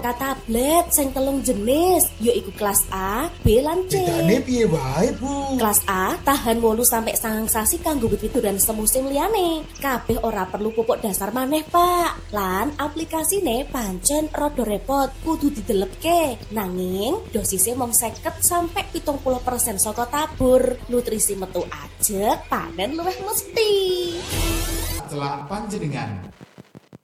minangka tablet sing 3 jenis, yaiku kelas A, B lan C. Bedane piye wae, Bu? Kelas A tahan 8 sampai 9 sasi kanggo wit-witan semusim liyane. Kabeh ora perlu pupuk dasar maneh, Pak. Lan aplikasine pancen rada repot, kudu didelepke. Nanging dosisnya mung 50 sampai 70% saka tabur. Nutrisi metu ajeg, panen luwih mesti. Celak panjenengan.